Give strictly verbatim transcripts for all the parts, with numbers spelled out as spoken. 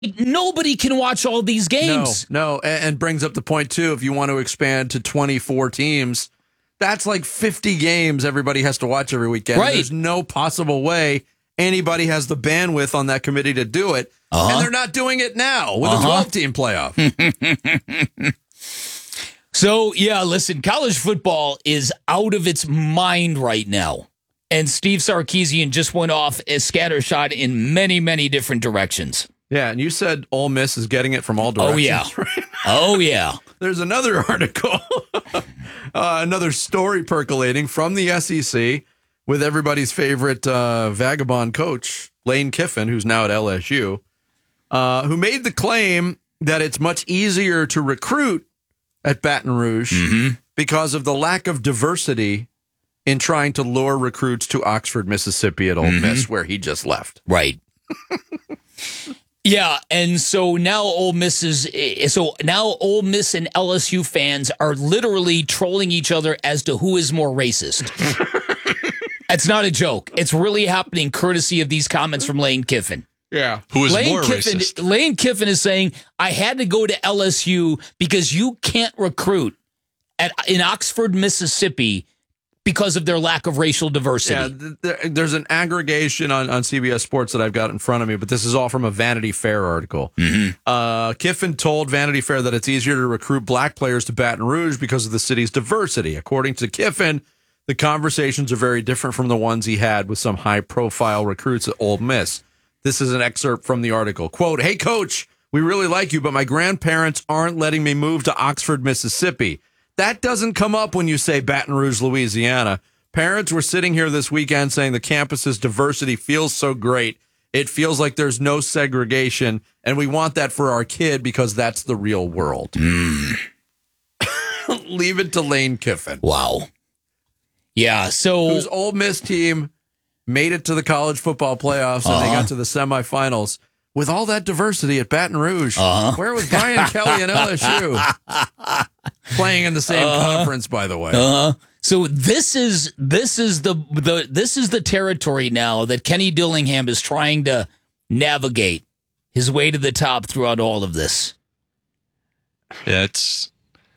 Nobody can watch all these games. No, no, and, and brings up the point, too, if you want to expand to twenty-four teams, that's like fifty games everybody has to watch every weekend. Right. There's no possible way anybody has the bandwidth on that committee to do it, uh-huh. and they're not doing it now with uh-huh. a twelve-team playoff. So, yeah, listen, college football is out of its mind right now. And Steve Sarkisian just went off a scattershot in many, many different directions. Yeah, and you said Ole Miss is getting it from all directions. Oh, yeah. Right? Oh, yeah. There's another article, uh, another story percolating from the S E C with everybody's favorite uh, vagabond coach, Lane Kiffin, who's now at L S U, uh, who made the claim that it's much easier to recruit at Baton Rouge mm-hmm. because of the lack of diversity in trying to lure recruits to Oxford, Mississippi at Ole mm-hmm. Miss, where he just left. Right. Yeah, and so now Ole Miss is so now Ole Miss and L S U fans are literally trolling each other as to who is more racist. It's not a joke. It's really happening courtesy of these comments from Lane Kiffin. Yeah. Who is Lane more Kiffin, racist? Lane Kiffin is saying, I had to go to L S U because you can't recruit at in Oxford, Mississippi because of their lack of racial diversity. Yeah, there, there's an aggregation on, on C B S Sports that I've got in front of me, but this is all from a Vanity Fair article. Mm-hmm. Uh, Kiffin told Vanity Fair that it's easier to recruit black players to Baton Rouge because of the city's diversity. According to Kiffin, the conversations are very different from the ones he had with some high-profile recruits at Ole Miss. This is an excerpt from the article. Quote, "Hey, coach, we really like you, but my grandparents aren't letting me move to Oxford, Mississippi. That doesn't come up when you say Baton Rouge, Louisiana. Parents were sitting here this weekend saying the campus's diversity feels so great. It feels like there's no segregation, and we want that for our kid because that's the real world." Mm. Leave it to Lane Kiffin. Wow. Yeah, so... Whose Ole Miss team made it to the college football playoffs, and uh-huh. they got to the semifinals. With all that diversity at Baton Rouge, uh-huh. where was Brian Kelly and L S U? Playing in the same uh-huh. conference, by the way. Uh-huh. So this is this is the the this is the territory now that Kenny Dillingham is trying to navigate his way to the top throughout all of this. Yeah, it's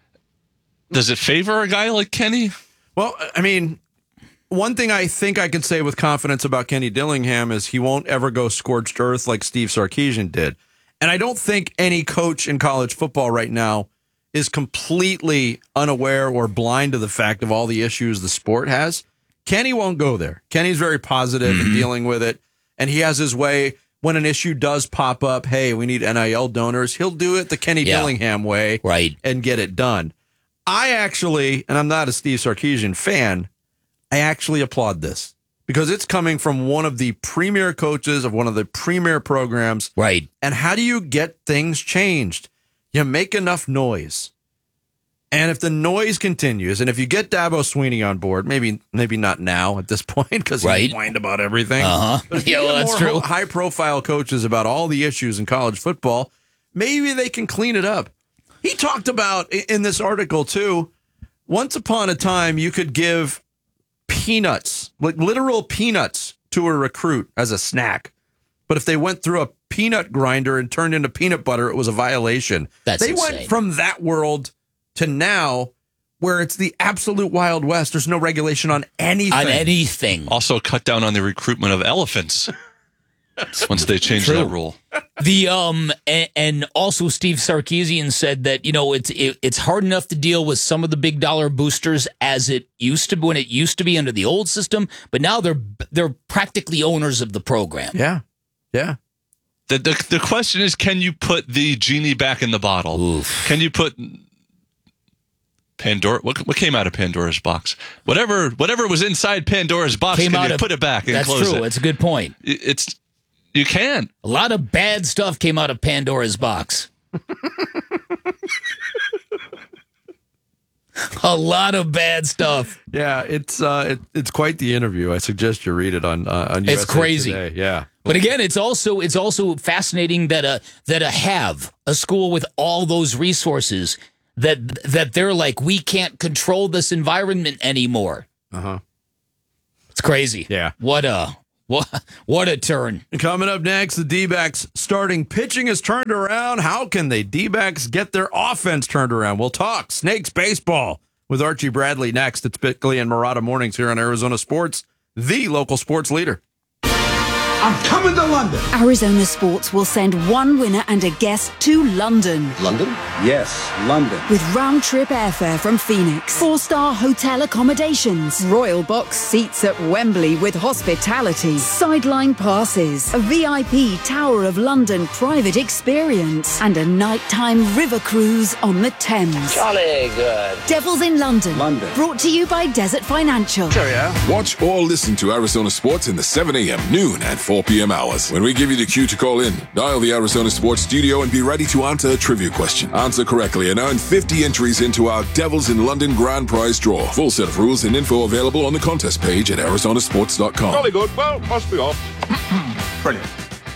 does it favor a guy like Kenny? Well, I mean, one thing I think I can say with confidence about Kenny Dillingham is he won't ever go scorched earth like Steve Sarkisian did. And I don't think any coach in college football right now is completely unaware or blind to the fact of all the issues the sport has. Kenny won't go there. Kenny's very positive mm-hmm. in dealing with it. And he has his way. When an issue does pop up, hey, we need N I L donors, he'll do it the Kenny yeah. Dillingham way right. and get it done. I actually, and I'm not a Steve Sarkisian fan, I actually applaud this because it's coming from one of the premier coaches of one of the premier programs. Right. And how do you get things changed? You make enough noise. And if the noise continues, and if you get Dabo Swinney on board, maybe maybe not now at this point because he's right. whined about everything. Uh-huh. But if yeah, you well, get that's more true. high-profile coaches about all the issues in college football, maybe they can clean it up. He talked about, in this article, too, once upon a time, you could give peanuts, like literal peanuts, to a recruit as a snack. But if they went through a peanut grinder and turned into peanut butter, it was a violation. That's they insane. went from that world to now where it's the absolute Wild West. There's no regulation on anything. On anything. Also cut down on the recruitment of elephants once they changed True. that rule. The um and, and also Steve Sarkisian said that, you know, it's it, it's hard enough to deal with some of the big dollar boosters as it used to be when it used to be under the old system, but now they're they're practically owners of the program. Yeah. Yeah. The the, the question is, can you put the genie back in the bottle? Oof. Can you put Pandora? What, what came out of Pandora's box? Whatever whatever was inside Pandora's box, came can out you of, put it back and that's close true. it? It's a good point. It, it's You can. A lot of bad stuff came out of Pandora's box. A lot of bad stuff. Yeah, it's uh, it, it's quite the interview. I suggest you read it on uh, on U S A It's crazy. Today. Yeah, but again, it's also it's also fascinating that a that a have a school with all those resources that that they're like, we can't control this environment anymore. Uh huh. It's crazy. Yeah. What a What, what a turn. Coming up next, the D-backs starting pitching is turned around. How can the D-backs get their offense turned around? We'll talk Snakes baseball with Archie Bradley next. It's Bickley and Murata Mornings here on Arizona Sports, the local sports leader. I'm coming to London. Arizona Sports will send one winner and a guest to London. London? Yes, London. With round-trip airfare from Phoenix, four-star hotel accommodations, royal box seats at Wembley with hospitality, sideline passes, a V I P Tower of London private experience, and a nighttime river cruise on the Thames. Jolly good. Devils in London. London. Brought to you by Desert Financial. Watch or listen to Arizona Sports in the seven a.m., noon, and four p.m. hours. When we give you the cue to call in, dial the Arizona Sports studio and be ready to answer a trivia question. Answer correctly and earn fifty entries into our Devils in London grand prize draw. Full set of rules and info available on the contest page at arizona sports dot com. Jolly good. Well, must be off. Brilliant.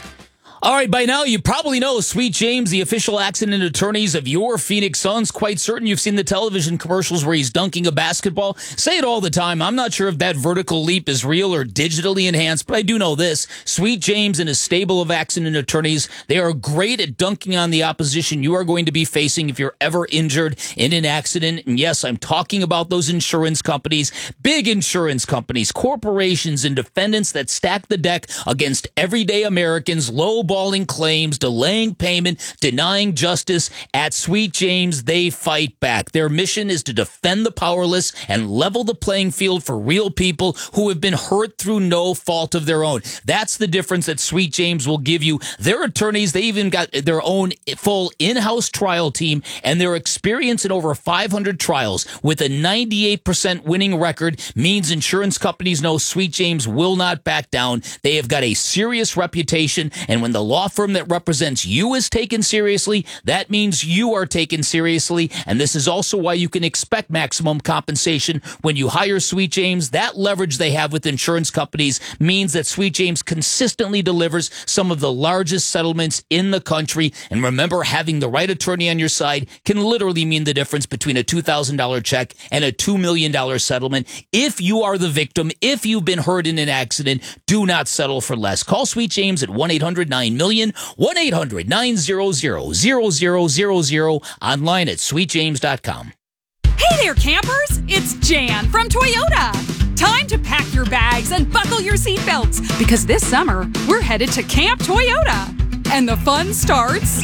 All right, by now you probably know Sweet James, the official accident attorneys of your Phoenix Suns. Quite certain you've seen the television commercials where he's dunking a basketball. Say it all the time. I'm not sure if that vertical leap is real or digitally enhanced, but I do know this. Sweet James and his stable of accident attorneys, they are great at dunking on the opposition you are going to be facing if you're ever injured in an accident. And yes, I'm talking about those insurance companies, big insurance companies, corporations, and defendants that stack the deck against everyday Americans, low balling claims, delaying payment, denying justice. At Sweet James, they fight back. Their mission is to defend the powerless and level the playing field for real people who have been hurt through no fault of their own. That's the difference that Sweet James will give you. Their attorneys, they even got their own full in-house trial team, and their experience in over five hundred trials with a ninety-eight percent winning record means insurance companies know Sweet James will not back down. They have got a serious reputation, and when the law firm that represents you is taken seriously, that means you are taken seriously. And this is also why you can expect maximum compensation when you hire Sweet James. That leverage they have with insurance companies means that Sweet James consistently delivers some of the largest settlements in the country. And remember, having the right attorney on your side can literally mean the difference between a two thousand dollars check and a two million dollars settlement. If you are the victim, if you've been hurt in an accident, do not settle for less. Call Sweet James at one eight hundred nine million, one eight hundred nine hundred, zero zero zero zero, online at sweet james dot com. Hey there, campers! It's Jan from Toyota. Time to pack your bags and buckle your seatbelts, because this summer, we're headed to Camp Toyota. And the fun starts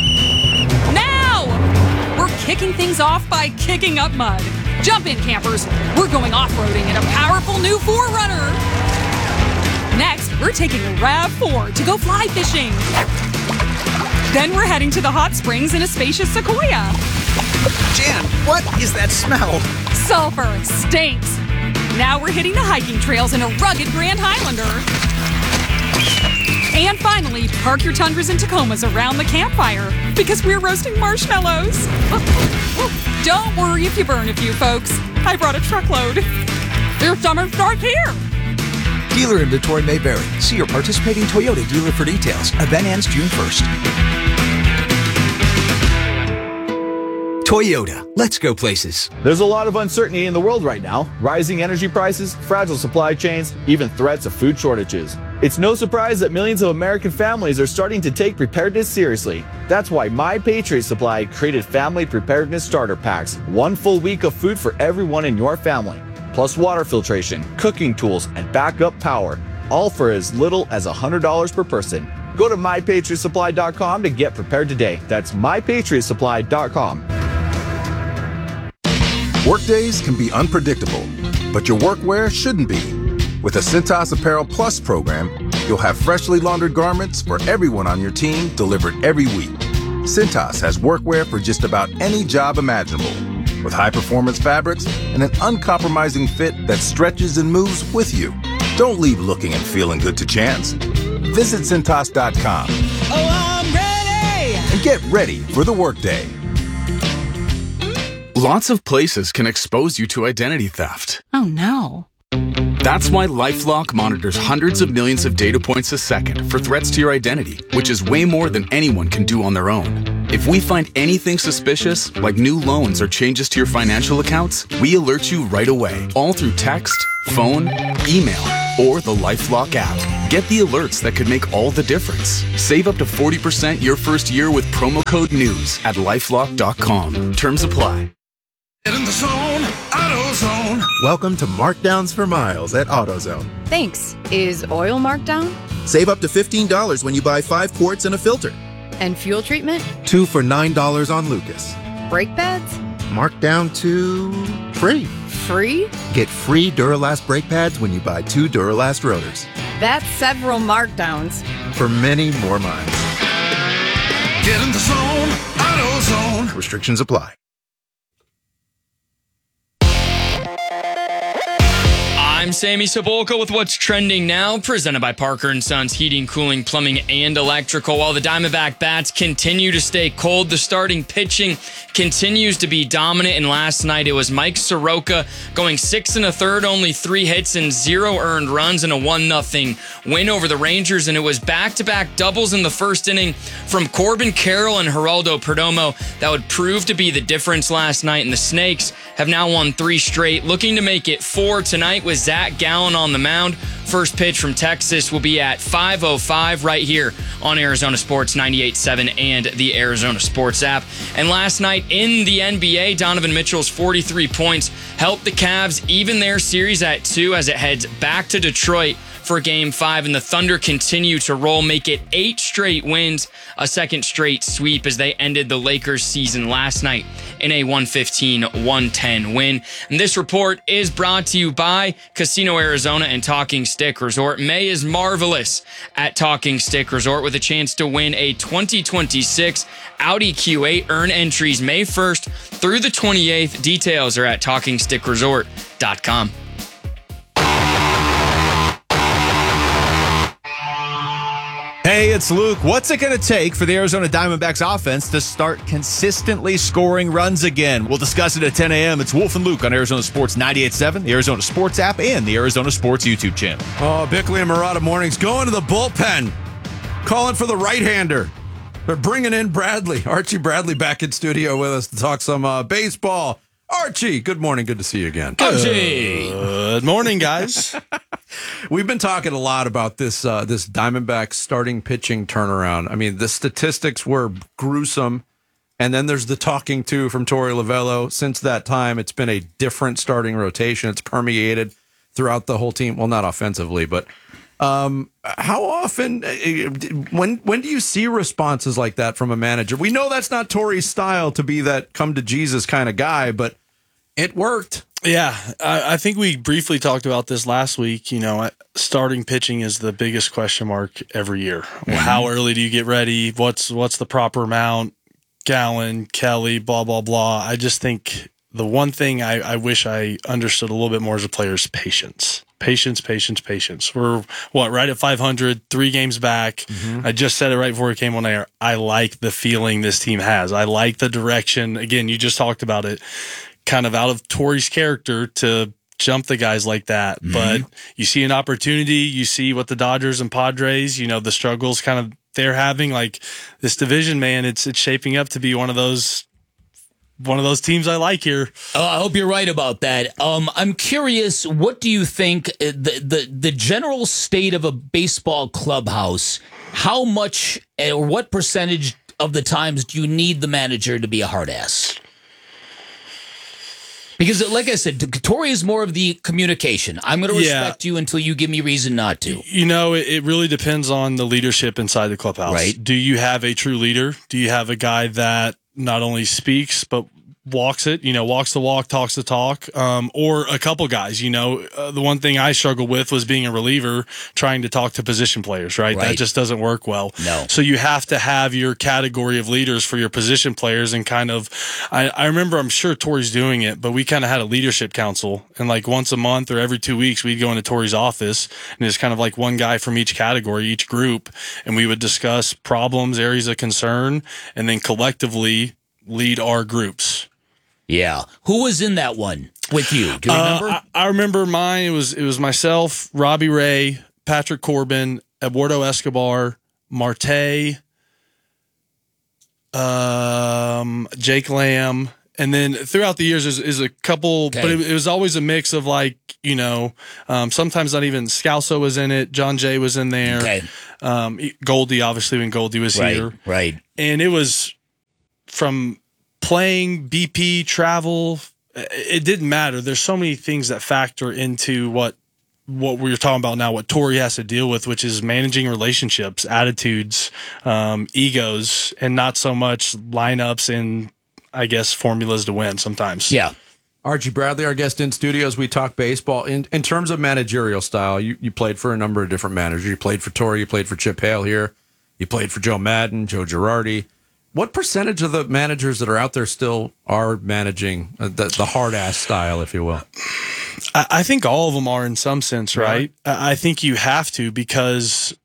now! We're kicking things off by kicking up mud. Jump in, campers. We're going off-roading in a powerful new four runner. Next, we're taking a RAV four to go fly fishing. Then we're heading to the hot springs in a spacious Sequoia. Jan, what is that smell? Sulfur stinks. Now we're hitting the hiking trails in a rugged Grand Highlander. And finally, park your Tundras and Tacomas around the campfire, because we're roasting marshmallows. Don't worry if you burn a few, folks. I brought a truckload. Your summer starts here. Dealer inventory may vary. See your participating Toyota dealer for details. Event ends June first. Toyota, let's go places. There's a lot of uncertainty in the world right now. Rising energy prices, fragile supply chains, even threats of food shortages. It's no surprise that millions of American families are starting to take preparedness seriously. That's why My Patriot Supply created Family Preparedness Starter Packs. One full week of food for everyone in your family, plus water filtration, cooking tools, and backup power, all for as little as one hundred dollars per person. Go to my patriot supply dot com to get prepared today. That's my patriot supply dot com. Workdays can be unpredictable, but your workwear shouldn't be. With a Cintas Apparel Plus program, you'll have freshly laundered garments for everyone on your team delivered every week. Cintas has workwear for just about any job imaginable, with high-performance fabrics and an uncompromising fit that stretches and moves with you. Don't leave looking and feeling good to chance. Visit Cintas dot com. Oh, I'm ready! And get ready for the workday. Lots of places can expose you to identity theft. Oh, no. That's why LifeLock monitors hundreds of millions of data points a second for threats to your identity, which is way more than anyone can do on their own. If we find anything suspicious, like new loans or changes to your financial accounts, we alert you right away, all through text, phone, email, or the LifeLock app. Get the alerts that could make all the difference. Save up to forty percent your first year with promo code NEWS at lifelock dot com. Terms apply. Get in the zone, AutoZone. Welcome to Markdowns for Miles at AutoZone. Thanks. Is oil marked down? Save up to fifteen dollars when you buy five quarts and a filter. And fuel treatment? Two for nine dollars on Lucas. Brake pads? Marked down to free. Free? Get free Duralast brake pads when you buy two Duralast rotors. That's several markdowns. For many more miles. Get in the zone, AutoZone. Restrictions apply. I'm Sammy Sabolka with what's trending now, presented by Parker and Sons Heating, Cooling, Plumbing, and Electrical. While the Diamondback bats continue to stay cold, the starting pitching continues to be dominant. And last night it was Mike Soroka going six and a third, only three hits and zero earned runs, and a one nothing win over the Rangers. And it was back-to-back doubles in the first inning from Corbin Carroll and Geraldo Perdomo that would prove to be the difference last night. And the Snakes have now won three straight, looking to make it four tonight with Zach Gallen on the mound. First pitch from Texas will be at five oh five right here on Arizona Sports ninety-eight point seven and the Arizona Sports app. And last night in the N B A, Donovan Mitchell's forty-three points helped the Cavs even their series at two as it heads back to Detroit for Game five, and the Thunder continue to roll, make it eight straight wins, a second straight sweep as they ended the Lakers season last night in a one fifteen one ten win. And this report is brought to you by Casino Arizona and Talking Stick Resort. May is marvelous at Talking Stick Resort with a chance to win a twenty twenty-six Audi Q eight. Earn entries May first through the twenty-eighth. Details are at talking stick resort dot com. Hey, it's Luke. What's it going to take for the Arizona Diamondbacks offense to start consistently scoring runs again? We'll discuss it at ten a.m. It's Wolf and Luke on Arizona Sports ninety-eight point seven, the Arizona Sports app, and the Arizona Sports YouTube channel. Oh, Bickley and Murata mornings going to the bullpen, calling for the right-hander. They're bringing in Bradley. Archie Bradley back in studio with us to talk some uh, baseball. Archie, good morning. Good to see you again. Archie. Good morning, guys. We've been talking a lot about this uh, this Diamondbacks starting pitching turnaround. I mean, the statistics were gruesome, and then there's the talking to from Torey Lovullo. Since that time, it's been a different starting rotation. It's permeated throughout the whole team. Well, not offensively, but um, how often, when when do you see responses like that from a manager? We know that's not Torey's style to be that come to Jesus kind of guy, but it worked. Yeah, I, I think we briefly talked about this last week. You know, starting pitching is the biggest question mark every year. Mm-hmm. Well, how early do you get ready? What's what's the proper amount? Gallen, Kelly, blah, blah, blah. I just think the one thing I, I wish I understood a little bit more as a player is patience. Patience, patience, patience. We're, what, right at five hundred, three games back. Mm-hmm. I just said it right before it came on air. I like the feeling this team has. I like the direction. Again, you just talked about it. Kind of out of Torey's character to jump the guys like that. Mm-hmm. But you see an opportunity, you see what the Dodgers and Padres, you know, the struggles kind of they're having. Like this division, man, it's it's shaping up to be one of those one of those teams I like here. Oh, I hope you're right about that. Um, I'm curious, what do you think the, the the general state of a baseball clubhouse, how much or what percentage of the times do you need the manager to be a hard ass? Because, like I said, Torey is more of the communication. I'm going to respect yeah. you until you give me reason not to. You know, it, it really depends on the leadership inside the clubhouse. Right. Do you have a true leader? Do you have a guy that not only speaks, but walks it, you know, walks the walk, talks the talk, um, or a couple guys, you know, uh, the one thing I struggled with was being a reliever, trying to talk to position players, right? right? That just doesn't work well. No. So you have to have your category of leaders for your position players and kind of, I, I remember, I'm sure Torey's doing it, but we kind of had a leadership council, and like once a month or every two weeks, we'd go into Torey's office, and it's kind of like one guy from each category, each group, and we would discuss problems, areas of concern, and then collectively lead our groups. Yeah. Who was in that one with you? Do you remember? Uh, I, I remember mine. It was it was myself, Robbie Ray, Patrick Corbin, Eduardo Escobar, Marte. um, Jake Lamb. And then throughout the years is, is a couple, Okay. but it, it was always a mix of like, you know, um, sometimes not even Scalzo was in it. John Jay was in there. Okay. Um, Goldie, obviously, when Goldie was Right, here. right. And it was from playing, B P, travel. It didn't matter. There's so many things that factor into what what we're talking about now, what Torey has to deal with, which is managing relationships, attitudes, um, egos, and not so much lineups and, I guess, formulas to win sometimes. Yeah. Archie Bradley, our guest in studios. We talk baseball. In in terms of managerial style, you, you played for a number of different managers. You played for Torey, you played for Chip Hale here, you played for Joe Madden, Joe Girardi. What percentage of the managers that are out there still are managing uh, the, the hard-ass style, if you will? I, I think all of them are in some sense, right? I, I think you have to, because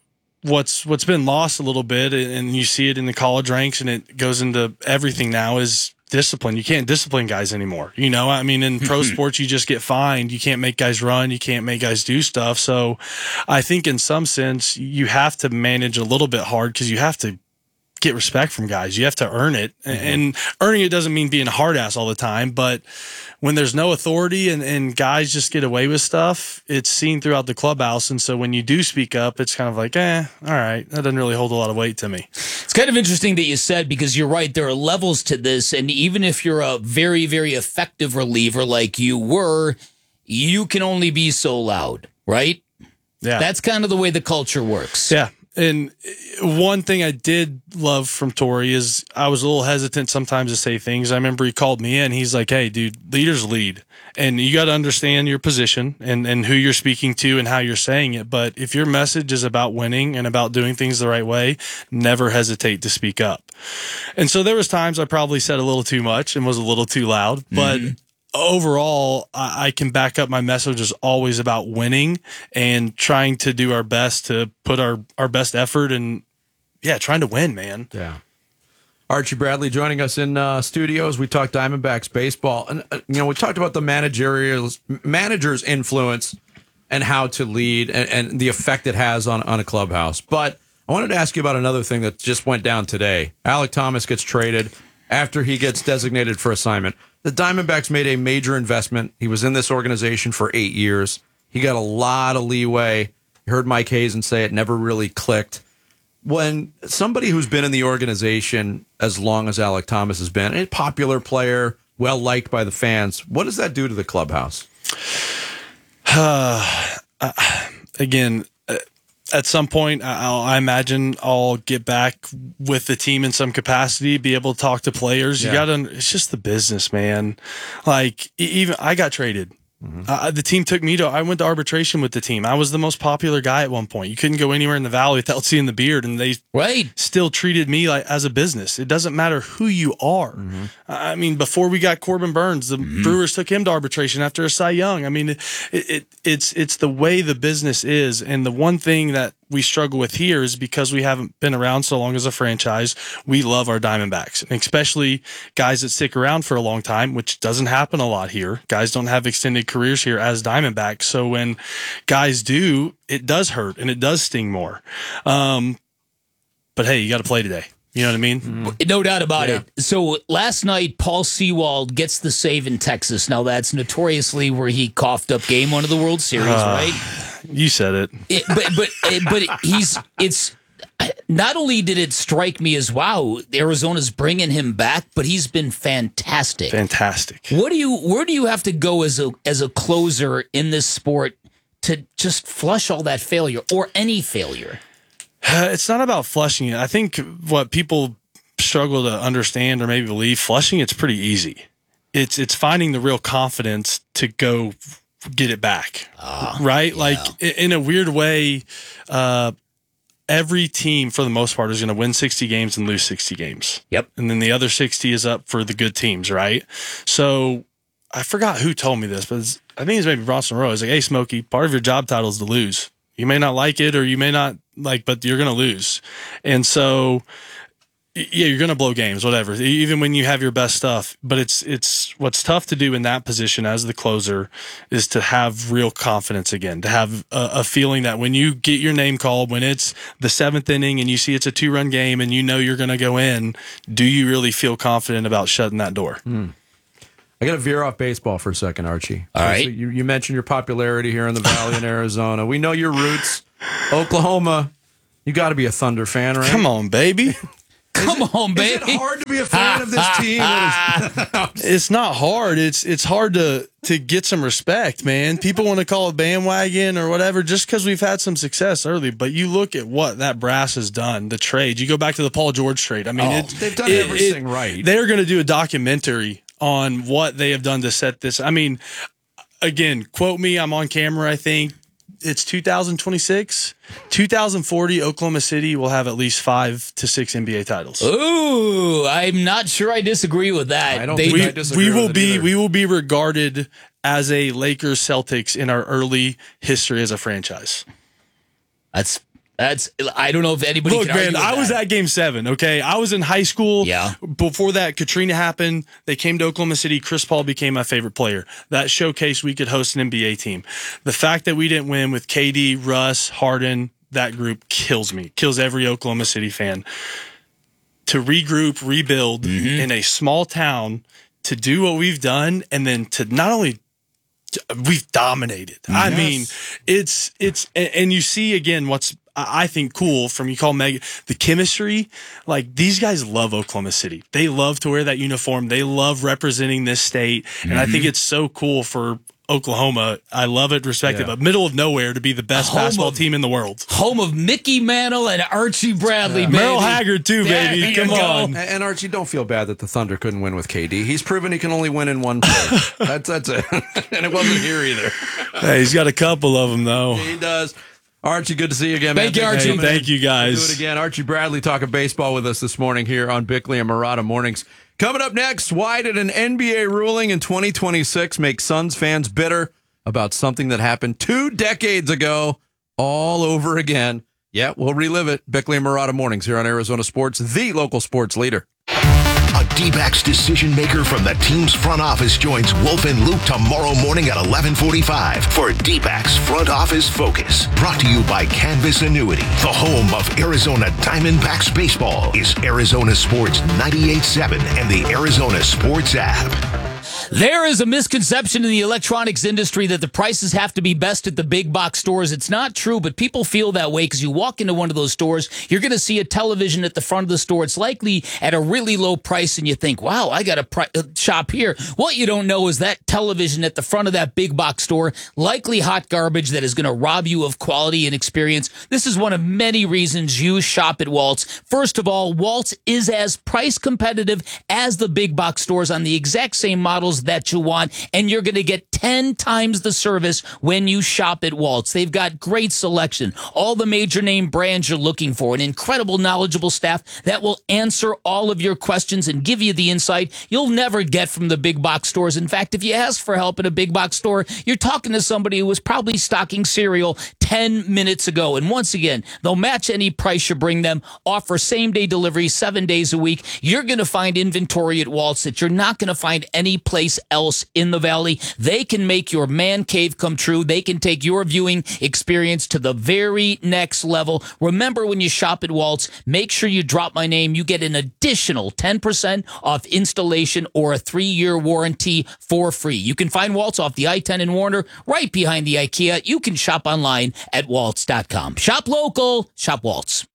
what's what's been lost a little bit, and you see it in the college ranks, and it goes into everything now, is discipline. You can't discipline guys anymore. You know, I mean, in pro sports, you just get fined. You can't make guys run. You can't make guys do stuff. So I think in some sense, you have to manage a little bit hard, because you have to get respect from guys. You have to earn it. Mm-hmm. And earning it doesn't mean being a hard ass all the time, but when there's no authority and, and guys just get away with stuff, it's seen throughout the clubhouse. And so when you do speak up, it's kind of like, eh, all right, that doesn't really hold a lot of weight to me. It's kind of interesting that you said, because you're right, there are levels to this. And even if you're a very, very effective reliever like you were, you can only be so loud, right? Yeah. That's kind of the way the culture works. Yeah. And one thing I did love from Torey is I was a little hesitant sometimes to say things. I remember he called me in. He's like, hey, dude, leaders lead. And you got to understand your position and, and who you're speaking to and how you're saying it. But if your message is about winning and about doing things the right way, never hesitate to speak up. And so there was times I probably said a little too much and was a little too loud. But mm-hmm. overall, I, I can back up my message is always about winning and trying to do our best to put our, our best effort and, yeah, trying to win, man. Yeah. Archie Bradley joining us in uh, studios. We talked Diamondbacks baseball. And, uh, you know, we talked about the managerial manager's influence and how to lead and, and the effect it has on, on a clubhouse. But I wanted to ask you about another thing that just went down today. Alek Thomas gets traded after he gets designated for assignment. The Diamondbacks made a major investment. He was in this organization for eight years. He got a lot of leeway. You heard Mike Hazen say it never really clicked. When somebody who's been in the organization as long as Alek Thomas has been, a popular player, well-liked by the fans, what does that do to the clubhouse? Uh, uh, again, uh, at some point, I'll, I imagine I'll get back with the team in some capacity, be able to talk to players. You Yeah. got to, it's just the business, man. Like, e- even I got traded. Mm-hmm. Uh, the team took me to, I went to arbitration with the team. I was the most popular guy at one point. You couldn't go anywhere in the Valley without seeing the beard, and they right. still treated me like as a business. It doesn't matter who you are. Mm-hmm. I mean, before we got Corbin Burns, the mm-hmm. Brewers took him to arbitration after a Cy Young. I mean, it, it, it's it's the way the business is, and the one thing that we struggle with here is because we haven't been around so long as a franchise, we love our Diamondbacks, and especially guys that stick around for a long time, which doesn't happen a lot here. Guys don't have extended careers here as Diamondbacks. So when guys do, it does hurt and it does sting more. Um, but hey, you got to play today. You know what I mean? Mm-hmm. No doubt about yeah. it. So last night, Paul Sewald gets the save in Texas. Now, that's notoriously where he coughed up game one of the World Series, uh, right? You said it. it but but but he's it's not only did it strike me as wow, Arizona's bringing him back, but he's been fantastic. Fantastic. What do you where do you have to go as a as a closer in this sport to just flush all that failure or any failure? It's not about flushing it. I think what people struggle to understand or maybe believe, flushing it's pretty easy. It's it's finding the real confidence to go get it back, uh, right? Yeah. Like in a weird way, uh, every team for the most part is going to win sixty games and lose sixty games. Yep. And then the other sixty is up for the good teams, right? So I forgot who told me this, but it's, I think it's maybe Bronson Roy. He's like, hey, Smokey, part of your job title is to lose. You may not like it or you may not like, but you're going to lose. And so yeah, you're going to blow games, whatever, even when you have your best stuff. But it's it's what's tough to do in that position as the closer is to have real confidence again, to have a, a feeling that when you get your name called, when it's the seventh inning and you see it's a two-run game and you know you're going to go in, do you really feel confident about shutting that door? Hmm. I got to veer off baseball for a second, Archie. All right. So you, you mentioned your popularity here in the Valley in Arizona. We know your roots. Oklahoma, you got to be a Thunder fan, right? Come on, baby. Come it, on, baby. Is it hard to be a fan of this team? It's not hard. It's it's hard to to get some respect, man. People want to call it bandwagon or whatever just because we've had some success early. But you look at what that brass has done, the trade. You go back to the Paul George trade. I mean, oh, it, they've done it, everything it, right. They're going to do a documentary on what they have done to set this. I mean, again, quote me. I'm on camera, I think. It's two thousand twenty-six. two thousand forty, Oklahoma City will have at least five to six N B A titles. Ooh, I'm not sure I disagree with that. I don't They- think we, I disagree we will with it be either. we will be regarded as a Lakers Celtics in our early history as a franchise. That's that's. I don't know if anybody. Look, can argue man, with I was that. at Game Seven. Okay, I was in high school. Yeah. Before that, Katrina happened. They came to Oklahoma City. Chris Paul became my favorite player. That showcased we could host an N B A team. The fact that we didn't win with K D, Russ, Harden, that group kills me. Kills every Oklahoma City fan. To regroup, rebuild Mm-hmm. in a small town, to do what we've done, and then to not only we've dominated. I Yes. mean, it's it's and, and you see again what's I I think cool from you call Meg the chemistry. Like these guys love Oklahoma City. They love to wear that uniform. They love representing this state, and I think it's so cool for Oklahoma. I love it, respect Yeah. it, but middle of nowhere to be the best Home basketball of- team in the world. Home of Mickey Mantle and Archie Bradley, baby. Merrill Haggard too, There baby. you Come go. on. And, and Archie, don't feel bad that the Thunder couldn't win with K D. He's proven he can only win in one place. that's that's it. And it wasn't here either. Hey, he's got a couple of them though. He does. Archie, good to see you again, man. Thank you, Thanks for Archie. coming in. Thank you, guys. We'll do it again. Archie Bradley talking baseball with us this morning here on Bickley and Murata Mornings. Coming up next, why did an N B A ruling in twenty twenty-six make Suns fans bitter about something that happened two decades ago all over again? Yeah, we'll relive it. Bickley and Murata Mornings here on Arizona Sports, the local sports leader. A D-backs decision maker from the team's front office joins Wolf and Luke tomorrow morning at eleven forty-five for D-backs Front Office Focus. Brought to you by Canvas Annuity. The home of Arizona Diamondbacks baseball is Arizona Sports ninety-eight point seven and the Arizona Sports app. There is a misconception in the electronics industry that the prices have to be best at the big box stores. It's not true, but people feel that way because you walk into one of those stores, you're going to see a television at the front of the store. It's likely at a really low price, and you think, wow, I got to pri- uh, shop here. What you don't know is that television at the front of that big box store, likely hot garbage that is going to rob you of quality and experience. This is one of many reasons you shop at Waltz. First of all, Waltz is as price competitive as the big box stores on the exact same models that you want, and you're going to get ten times the service when you shop at Waltz. They've got great selection, all the major name brands you're looking for, an incredible knowledgeable staff that will answer all of your questions and give you the insight you'll never get from the big box stores. In fact, if you ask for help at a big box store, you're talking to somebody who was probably stocking cereal ten minutes ago. And once again, they'll match any price you bring them, offer same-day delivery seven days a week. You're going to find inventory at Waltz that you're not going to find any place else in the Valley. They can make your man cave come true. They can take your viewing experience to the very next level. Remember, when you shop at Waltz, make sure you drop my name. You get an additional ten percent off installation or a three-year warranty for free. You can find Waltz off the I ten in Warner, right behind the IKEA. You can shop online at waltz dot com. Shop local, shop Waltz.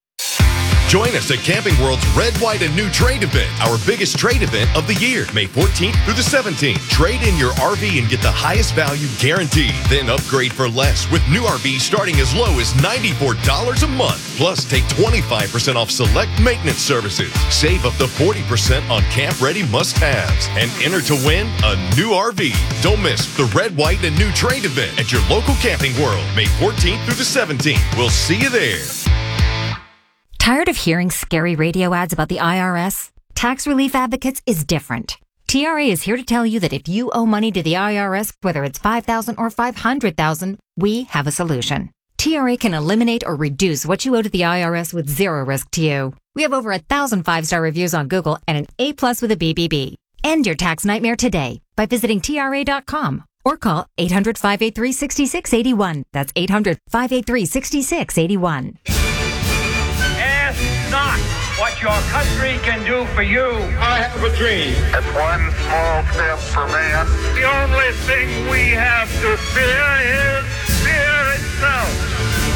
Join us at Camping World's Red, White, and New Trade event, our biggest trade event of the year, May fourteenth through the seventeenth. Trade in your R V and get the highest value guaranteed. Then upgrade for less with new R Vs starting as low as ninety-four dollars a month. Plus, take twenty-five percent off select maintenance services. Save up to forty percent on camp-ready must-haves. And enter to win a new R V. Don't miss the Red, White, and New Trade event at your local Camping World, May fourteenth through the seventeenth. We'll see you there. Tired of hearing scary radio ads about the I R S? Tax Relief Advocates is different. T R A is here to tell you that if you owe money to the I R S, whether it's five thousand dollars or five hundred thousand dollars, we have a solution. T R A can eliminate or reduce what you owe to the I R S with zero risk to you. We have over a thousand five-star reviews on Google and an A-plus with a B B B. End your tax nightmare today by visiting T R A dot com or call eight hundred, five eight three, six six eight one. That's eight hundred, five eight three, six six eight one. Ask not what your country can do for you. I have a dream. It's one small step for man. The only thing we have to fear is fear itself.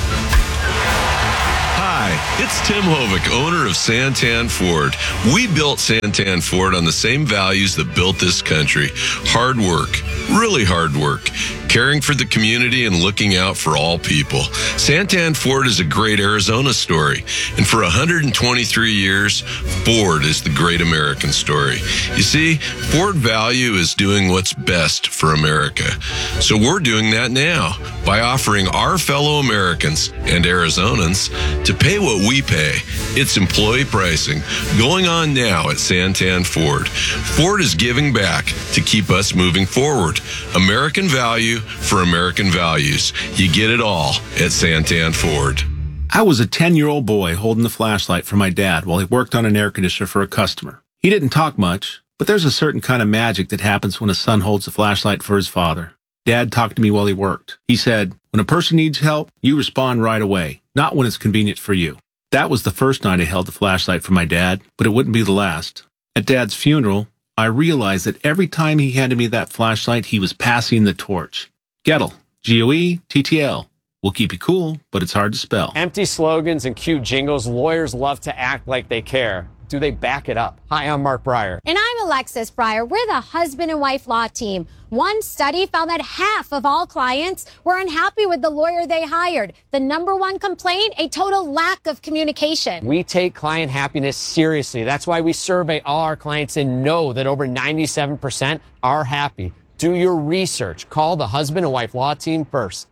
Hi, it's Tim Hovick, owner of Santan Ford. We built Santan Ford on the same values that built this country. Hard work, really hard work, caring for the community and looking out for all people. Santan Ford is a great Arizona story. And for one hundred twenty-three years, Ford is the great American story. You see, Ford value is doing what's best for America. So we're doing that now by offering our fellow Americans and Arizonans to pay what we pay. It's employee pricing going on now at Santan Ford. Ford is giving back to keep us moving forward. American value for American values. You get it all at Santan Ford. I was a ten-year-old boy holding the flashlight for my dad while he worked on an air conditioner for a customer. He didn't talk much, but there's a certain kind of magic that happens when a son holds a flashlight for his father. Dad talked to me while he worked. He said, when a person needs help, you respond right away, not when it's convenient for you. That was the first night I held the flashlight for my dad, but it wouldn't be the last. At Dad's funeral, I realized that every time he handed me that flashlight, he was passing the torch. Gettle, G O E T T L. We'll keep you cool, but it's hard to spell. Empty slogans and cute jingles. Lawyers love to act like they care. Do they back it up? Hi, I'm Mark Breyer. And I'm Alexis Breyer. We're the husband and wife law team. One study found that half of all clients were unhappy with the lawyer they hired. The number one complaint, a total lack of communication. We take client happiness seriously. That's why we survey all our clients and know that over ninety-seven percent are happy. Do your research. Call the husband and wife law team first.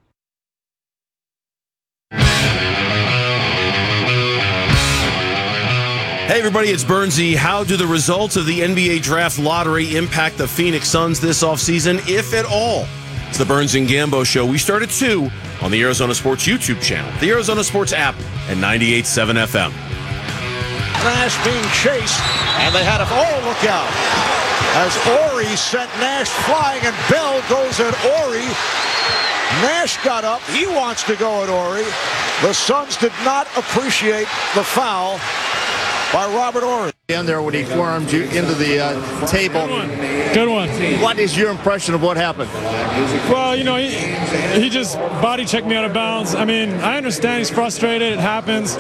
Hey everybody, it's Bernsey. How do the results of the N B A Draft Lottery impact the Phoenix Suns this offseason, if at all? It's the Burns and Gambo Show. We start at two on the Arizona Sports YouTube channel, the Arizona Sports app, and ninety-eight point seven F M. Nash being chased, and they had a oh, look out. As Ori sent Nash flying, and Bell goes at Ori. Nash got up. He wants to go at Ori. The Suns did not appreciate the foul by Robert Ory. In there when he forearmed you into the uh, table. Good one. Good one. What is your impression of what happened? Well, you know, he, he just body checked me out of bounds. I mean, I understand he's frustrated. It happens.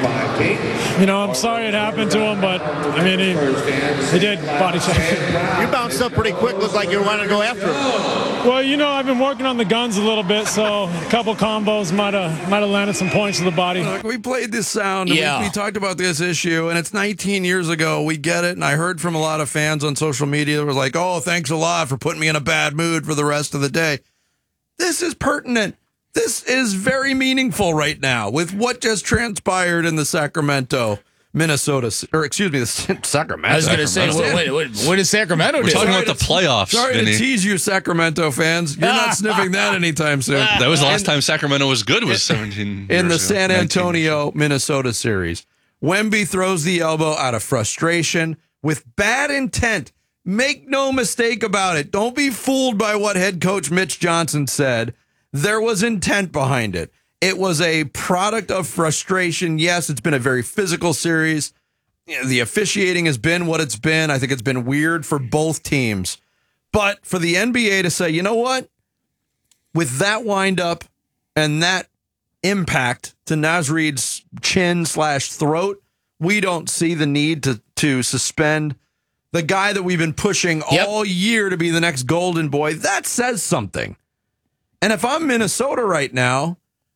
You know, I'm sorry it happened to him, but, I mean, he, he did body check. You bounced up pretty quick. Looked like you were wanting to go after him. Well, you know, I've been working on the guns a little bit, so a couple combos might have might have landed some points to the body. Look, we played this sound, and Yeah. we, we talked about this issue, and it's nineteen years ago. We get it, and I heard from a lot of fans on social media that were like, oh, thanks a lot for putting me in a bad mood for the rest of the day. This is pertinent. This is very meaningful right now with what just transpired in the Sacramento, Minnesota, or excuse me, the Sacramento. I was going to say, what, what, what, what is Sacramento We're do? talking about the playoffs, Sorry Vinny. to tease you, Sacramento fans. You're not sniffing that anytime soon. That was the last And- time Sacramento was good, was seventeen in the years ago, San nineteen. Antonio, Minnesota series. Wemby throws the elbow out of frustration with bad intent. Make no mistake about it. Don't be fooled by what head coach Mitch Johnson said. There was intent behind it. It was a product of frustration. Yes, it's been a very physical series. You know, the officiating has been what it's been. I think it's been weird for both teams. But for the N B A to say, you know what? With that windup and that impact to Nasreed's chin slash throat, we don't see the need to to suspend the guy that we've been pushing Yep. all year to be the next golden boy. That says something. And if I'm Minnesota right now,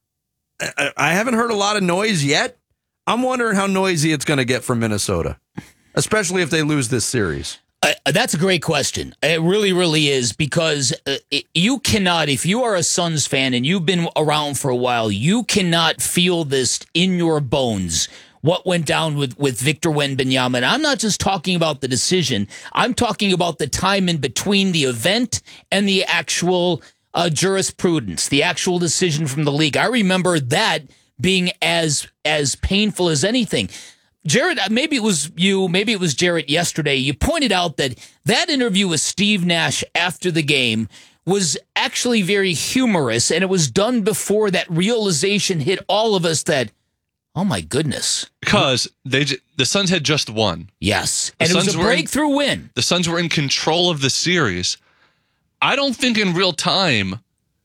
I, I haven't heard a lot of noise yet. I'm wondering how noisy it's going to get from Minnesota, especially if they lose this series. Uh, that's a great question. It really, really is, because uh, it, you cannot, if you are a Suns fan and you've been around for a while, you cannot feel this in your bones. What went down with, with Victor Wembanyama. I'm not just talking about the decision. I'm talking about the time in between the event and the actual uh, jurisprudence, the actual decision from the league. I remember that being as as painful as anything. Jared, maybe it was you, maybe it was Jarrett yesterday. You pointed out that that interview with Steve Nash after the game was actually very humorous, and it was done before that realization hit all of us that, oh my goodness. Because they the Suns had just won. Yes. The And it was Suns a were in- breakthrough win. The Suns were in control of the series. I don't think in real time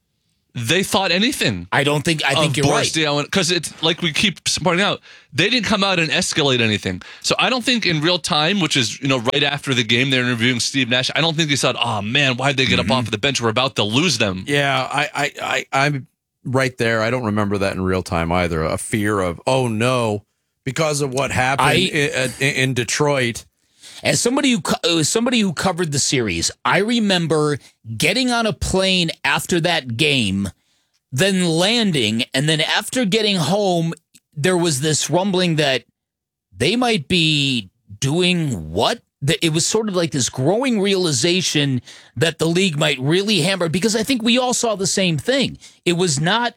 they thought anything. I don't think, I think you're right. Because it's like we keep pointing out, they didn't come out and escalate anything. So I don't think in real time, which is, you know, right after the game, they're interviewing Steve Nash. I don't think they said, oh man, why'd they get Mm-hmm. up off of the bench? We're about to lose them. Yeah, I, I, I, I'm right there. I don't remember that in real time either. A fear of, oh no, because of what happened I- in, in, in Detroit. As somebody who co- as somebody who covered the series, I remember getting on a plane after that game, then landing, and then after getting home, there was this rumbling that they might be doing what? That it was sort of like this growing realization that the league might really hammer, because I think we all saw the same thing. It was not,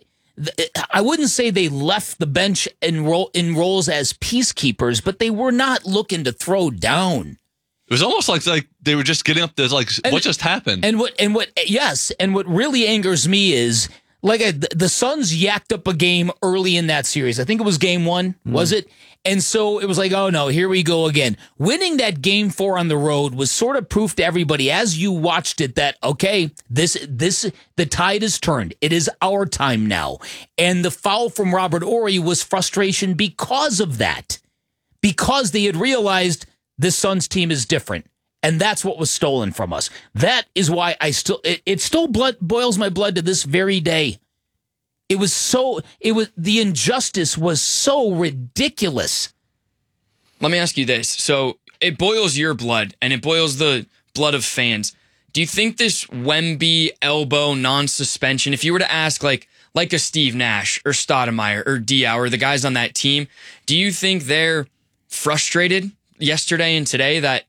I wouldn't say they left the bench in, ro- in roles as peacekeepers, but they were not looking to throw down. It was almost like like they were just getting up there, like, And- what just happened? And what, and what, yes, and what really angers me is, like, I, the Suns yacked up a game early in that series. I think it was game one, was it? And so it was like, oh no, here we go again. Winning that game four on the road was sort of proof to everybody as you watched it that, okay, this, this, the tide has turned. It is our time now. And the foul from Robert Horry was frustration because of that, because they had realized this Suns team is different. And that's what was stolen from us. That is why I still, it, it still blood boils my blood to this very day. It was so, it was, the injustice was so ridiculous. Let me ask you this. So it boils your blood and it boils the blood of fans. Do you think this Wemby elbow non-suspension, if you were to ask like like a Steve Nash or Stoudemire or Diaw or the guys on that team, do you think they're frustrated yesterday and today that,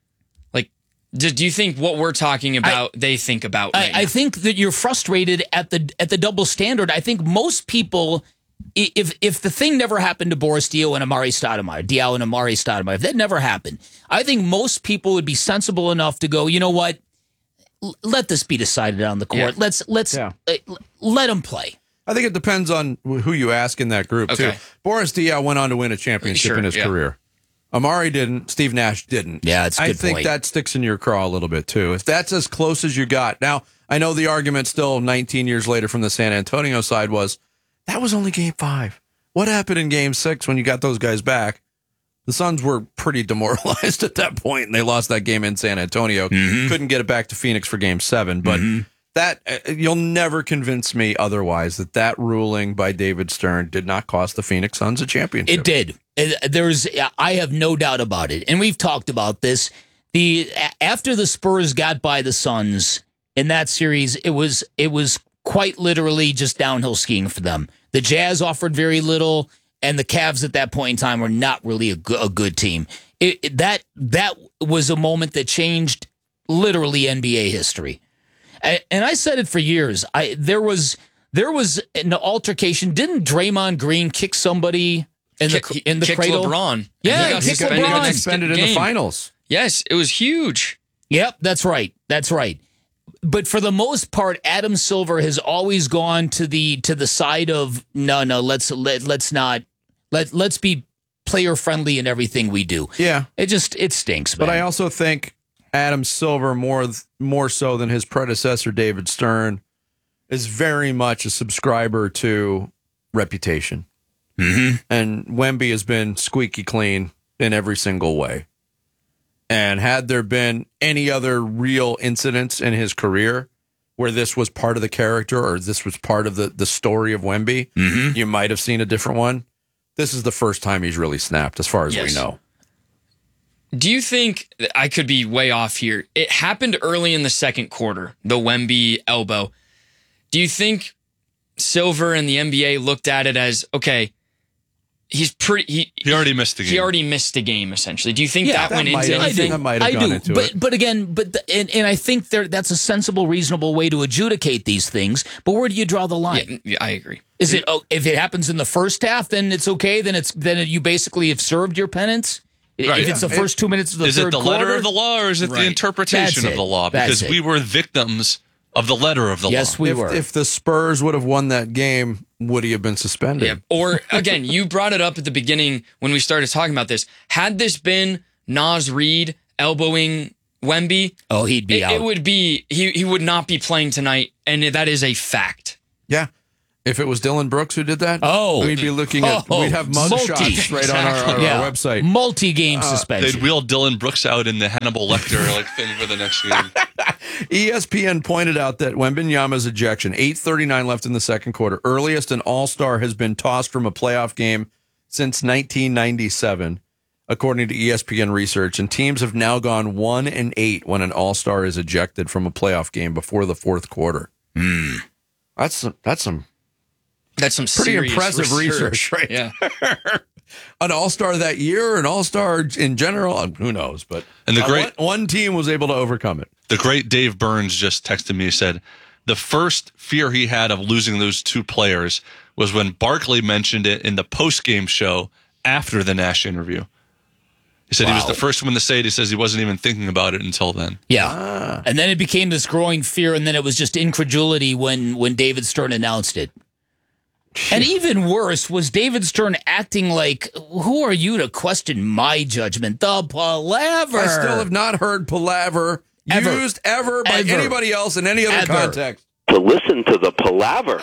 like, do, do you think what we're talking about, I, they think about right I, I think that you're frustrated at the at the double standard. I think most people, if if the thing never happened to Boris Diaw and Amari Stoudemire, Diaw and Amari Stoudemire, if that never happened, I think most people would be sensible enough to go, you know what, L- let this be decided on the court. Yeah. Let's let's Yeah. uh, let them play. I think it depends on who you ask in that group, Okay. too. Boris Diaw went on to win a championship Sure, in his yeah. career. Amari didn't. Steve Nash didn't. Yeah, it's a I good think point. that sticks in your craw a little bit, too. If that's as close as you got. Now, I know the argument still nineteen years later from the San Antonio side was, that was only game five. What happened in game six when you got those guys back? The Suns were pretty demoralized at that point, and they lost that game in San Antonio. Mm-hmm. Couldn't get it back to Phoenix for game seven, but that uh, you'll never convince me otherwise that that ruling by David Stern did not cost the Phoenix Suns a championship. It did. It- There's, I have no doubt about it, and we've talked about this. The after the Spurs got by the Suns in that series, it was it was quite literally just downhill skiing for them. The Jazz offered very little, and the Cavs at that point in time were not really a good, a good team. It, it- that that was a moment that changed literally N B A history. A- And I said it for years. I there was there was an altercation. Didn't Draymond Green kick somebody in the Kick- in the kicked cradle? LeBron. And Yeah, he he got kicked suspended the LeBron. next Suspended in the game. finals. Yes, it was huge. Yep, that's right. That's right. But for the most part, Adam Silver has always gone to the to the side of no, no. Let's let let's not let let's be player friendly in everything we do. Yeah, it just it stinks. Man. But I also think Adam Silver, more more so than his predecessor David Stern, is very much a subscriber to reputation. Mm-hmm. And Wemby has been squeaky clean in every single way. And had there been any other real incidents in his career where this was part of the character or this was part of the, the story of Wemby, Mm-hmm. you might have seen a different one. This is the first time he's really snapped, as far as Yes. we know. Do you think, I could be way off here, it happened early in the second quarter, the Wemby elbow. Do you think Silver and the N B A looked at it as, okay, he's pretty. He, he already missed the game. He already missed the game, essentially. Do you think Yeah, that, that went might into have- anything? That might have I gone do, into but it. but again, but the, and, and I think there that's a sensible, reasonable way to adjudicate these things. But where do you draw the line? Yeah, yeah, I agree. Is it oh, if it happens in the first half, then it's okay. Then it's then you basically have served your penance. Right. If it's the Yeah. first two minutes of the is third it the quarter, letter of the law or is it Right. the interpretation That's of the it. law? That's Because it. we were victims of the letter of the Yes, law. we if, were. if the Spurs would have won that game, would he have been suspended? Yeah. Or again, you brought it up at the beginning when we started talking about this. Had this been Naz Reid elbowing Wemby, oh, he'd be it, out. it would be he he would not be playing tonight, and that is a fact. Yeah. If it was Dylan Brooks who did that, Oh. we'd be looking at, Oh. we'd have mug Multi. shots right on our, our, Yeah. our website. Multi-game suspension. They'd wheel Dylan Brooks out in the Hannibal Lecter like thing for the next game. E S P N pointed out that Wembanyama's ejection, eight thirty-nine left in the second quarter, earliest an All-Star has been tossed from a playoff game since nineteen ninety-seven, according to E S P N research. And teams have now gone one and eight when an All-Star is ejected from a playoff game before the fourth quarter. Mm. That's some, that's some That's some pretty serious impressive research, right? Yeah. An All-Star that year, an All-Star in general, who knows? But And the uh, great- one, one team was able to overcome it. The great Dave Burns just texted me, said the first fear he had of losing those two players was when Barkley mentioned it in the post-game show after the Nash interview. He said he was Wow. the first one to say it. He says he wasn't even thinking about it until then. Yeah. And then it became this growing fear, and then it was just incredulity when, when David Stern announced it. And even worse was David Stern acting like, who are you to question my judgment? The palaver. I still have not heard palaver Ever. used ever by Ever. anybody else in any other Ever. context. To listen to the palaver.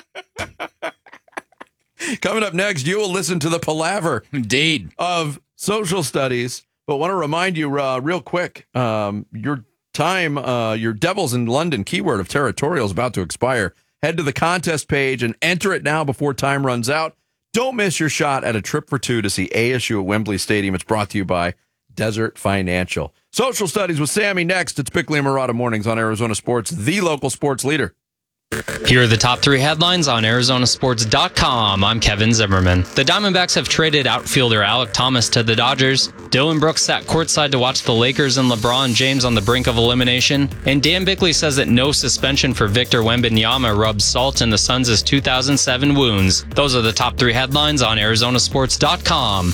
Coming up next, you will listen to the palaver Indeed. of social studies. But want to remind you uh, real quick, um, your time, uh, your Devils in London keyword of territorial is about to expire. Head to the contest page and enter it now before time runs out. Don't miss your shot at a trip for two to see A S U at Wembley Stadium. It's brought to you by Desert Financial. Social Studies with Sammy next. It's Bickley and Murata Mornings on Arizona Sports, the local sports leader. Here are the top three headlines on Arizona Sports dot com. I'm Kevin Zimmerman. The Diamondbacks have traded outfielder Alek Thomas to the Dodgers. Dylan Brooks sat courtside to watch the Lakers and LeBron James on the brink of elimination. And Dan Bickley says that no suspension for Victor Wembanyama rubs salt in the Suns' two thousand seven wounds. Those are the top three headlines on Arizona Sports dot com.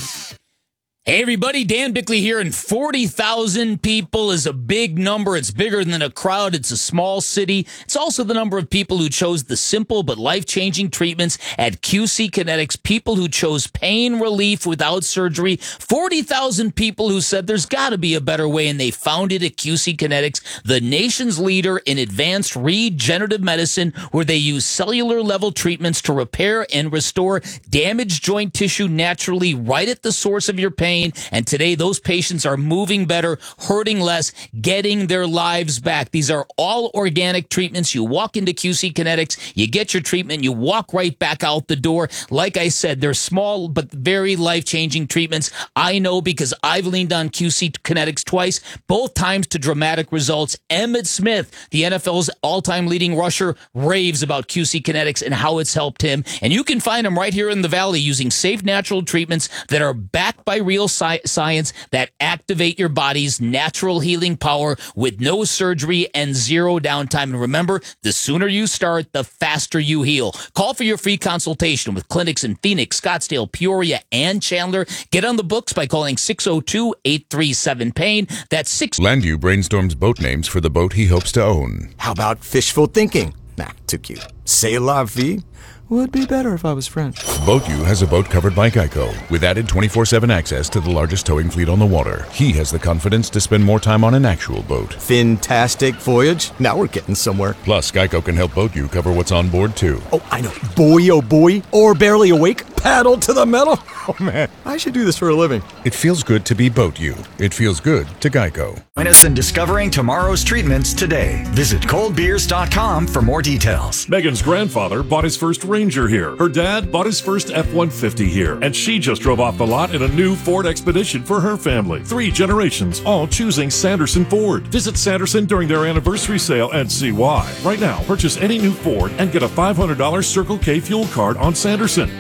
Hey, everybody, Dan Bickley here, and forty thousand people is a big number. It's bigger than a crowd. It's a small city. It's also the number of people who chose the simple but life-changing treatments at Q C Kinetics, people who chose pain relief without surgery, forty thousand people who said there's got to be a better way, and they found it at Q C Kinetics, the nation's leader in advanced regenerative medicine, where they use cellular-level treatments to repair and restore damaged joint tissue naturally right at the source of your pain. And today, those patients are moving better, hurting less, getting their lives back. These are all organic treatments. You walk into Q C Kinetics, you get your treatment, you walk right back out the door. Like I said, they're small but very life-changing treatments. I know because I've leaned on Q C Kinetics twice, both times to dramatic results. Emmitt Smith, the N F L's all-time leading rusher, raves about Q C Kinetics and how it's helped him. And you can find him right here in the Valley using safe, natural treatments that are backed by real sci- science that activate your body's natural healing power with no surgery and zero downtime. And remember, the sooner you start, the faster you heal. Call for your free consultation with clinics in Phoenix, Scottsdale, Peoria, and Chandler. Get on the books by calling six oh two, eight three seven, pain. That's six. Landu brainstorms boat names for the boat he hopes to own. How about fishful thinking? Nah, too cute. C'est la vie would be better if I was French. BoatU has a boat covered by Geico with added twenty-four seven access to the largest towing fleet on the water. He has the confidence to spend more time on an actual boat. Fantastic voyage. Now we're getting somewhere. Plus, Geico can help BoatU cover what's on board, too. Oh, I know. Boy, oh boy. Or barely awake. Paddle to the metal. Oh, man. I should do this for a living. It feels good to be BoatU. It feels good to Geico. Join us in discovering tomorrow's treatments today. Visit cold beers dot com for more details. Megan's grandfather bought his first Ranger here. Her dad bought his first F one fifty here. And she just drove off the lot in a new Ford Expedition for her family. Three generations, all choosing Sanderson Ford. Visit Sanderson during their anniversary sale and see why. Right now, purchase any new Ford and get a five hundred dollars Circle K fuel card on Sanderson. We have your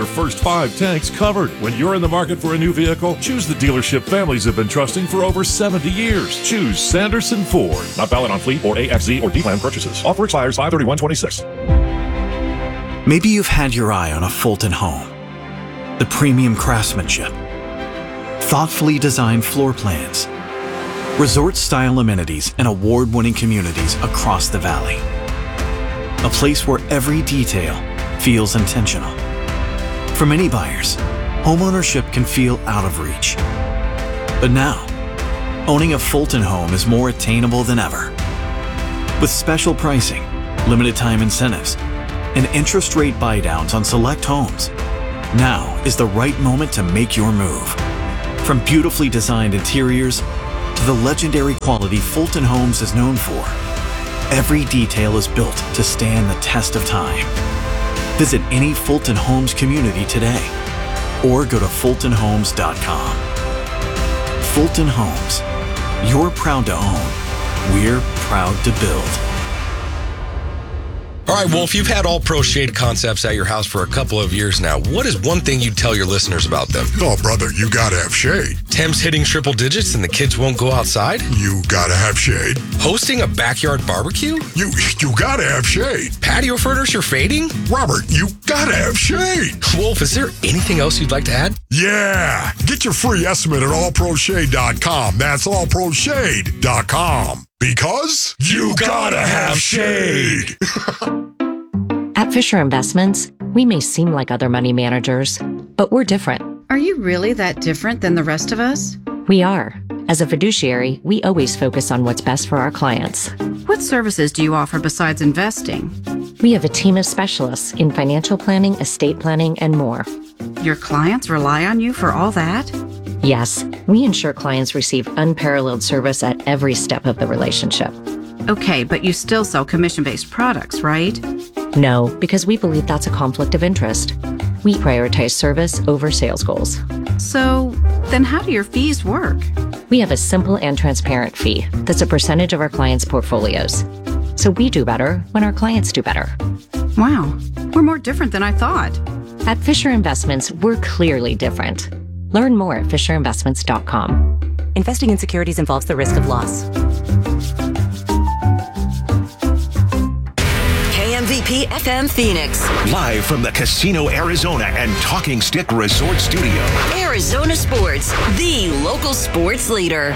first five tanks covered. When you're in the market for a new vehicle, choose the dealership families have been trusting for over seventy years. Choose Sanderson Ford. Not valid on fleet or A X Z or D-Plan purchases. Offer expires five thirty-one twenty-six. Maybe you've had your eye on a Fulton home. The premium craftsmanship, thoughtfully designed floor plans, resort-style amenities, and award-winning communities across the valley. A place where every detail feels intentional. For many buyers, homeownership can feel out of reach. But now, owning a Fulton home is more attainable than ever. With special pricing, limited time incentives, and interest rate buydowns on select homes, now is the right moment to make your move. From beautifully designed interiors to the legendary quality Fulton Homes is known for, every detail is built to stand the test of time. Visit any Fulton Homes community today or go to fulton homes dot com. Fulton Homes. You're proud to own. We're proud to build. All right, Wolf, you've had All Pro Shade Concepts at your house for a couple of years now. What is one thing you'd tell your listeners about them? Oh, brother, you gotta have shade. Temps hitting triple digits and the kids won't go outside? You gotta have shade. Hosting a backyard barbecue? You you gotta have shade. Patio furniture fading? Robert, you gotta have shade. Wolf, is there anything else you'd like to add? Yeah. Get your free estimate at all pro shade dot com. That's all pro shade dot com. Because you gotta have shade. At Fisher Investments, we may seem like other money managers, but we're different. Are you really that different than the rest of us? We are. As a fiduciary, we always focus on what's best for our clients. What services do you offer besides investing? We have a team of specialists in financial planning, estate planning, and more. Your clients rely on you for all that? Yes, we ensure clients receive unparalleled service at every step of the relationship. Okay, but you still sell commission-based products, right? No, because we believe that's a conflict of interest. We prioritize service over sales goals. So, then how do your fees work? We have a simple and transparent fee that's a percentage of our clients' portfolios. So we do better when our clients do better. Wow, we're more different than I thought. At Fisher Investments, we're clearly different. Learn more at fisher investments dot com. Investing in securities involves the risk of loss. K M V P F M Phoenix. Live from the Casino Arizona and Talking Stick Resort Studio. Arizona Sports, the local sports leader.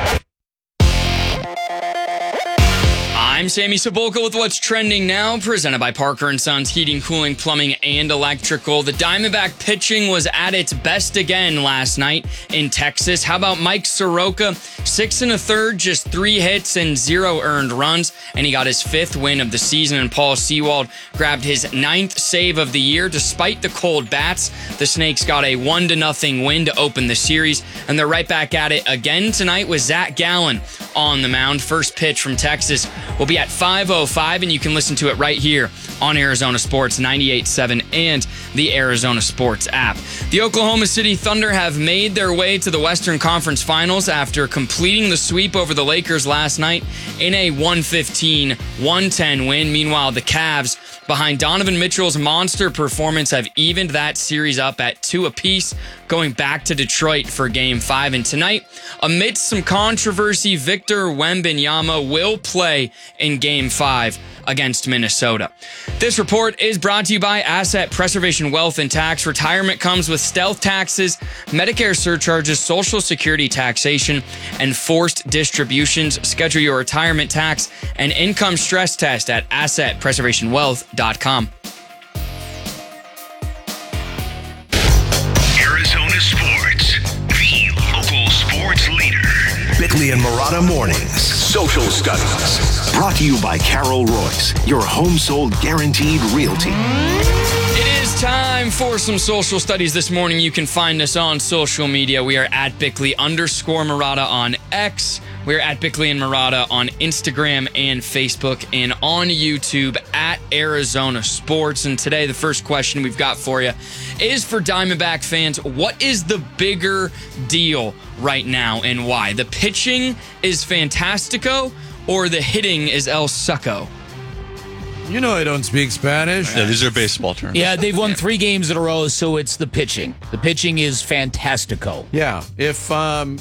I'm Sammy Sabolka with what's trending now, presented by Parker and Sons Heating, Cooling, Plumbing, and Electrical. The Diamondback pitching was at its best again last night in Texas. How about Mike Soroka? Six and a third, just three hits and zero earned runs, and he got his fifth win of the season. And Paul Sewald grabbed his ninth save of the year. Despite the cold bats, the Snakes got a one to nothing win to open the series, and they're right back at it again tonight with Zach Gallen on the mound. First pitch from Texas will be at five oh five, and you can listen to it right here on Arizona Sports ninety-eight point seven and the Arizona Sports app. The Oklahoma City Thunder have made their way to the Western Conference Finals after completing the sweep over the Lakers last night in a one fifteen one ten win. Meanwhile, the Cavs, behind Donovan Mitchell's monster performance, have evened that series up at two apiece, going back to Detroit for Game five. And tonight, amidst some controversy, Victor Wembanyama will play in Game five against Minnesota. This report is brought to you by Asset Preservation Wealth and Tax. Retirement comes with stealth taxes, Medicare surcharges, Social Security taxation, and forced distributions. Schedule your retirement tax and income stress test at asset preservation wealth dot com. Arizona Sports, the local sports leader. Bickley and Murata Mornings. Social Studies. Brought to you by Carol Royce, your home sold guaranteed realty. It is time for some social studies this morning. You can find us on social media. We are at Bickley underscore Murata on X. We're at Bickley and Murata on Instagram and Facebook, and on YouTube at Arizona Sports. And today, the first question we've got for you is for Diamondback fans. What is the bigger deal right now and why? The pitching is fantastico or the hitting is El Succo? You know I don't speak Spanish. Yeah, these are baseball terms. Yeah, they've won three games in a row, so it's the pitching. The pitching is fantastico. Yeah, if um,